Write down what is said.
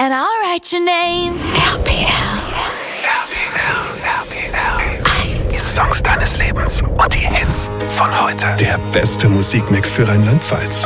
and I'll write your name. RPL. Die Songs deines Lebens und die Hits von heute. Der beste Musikmix für Rheinland-Pfalz.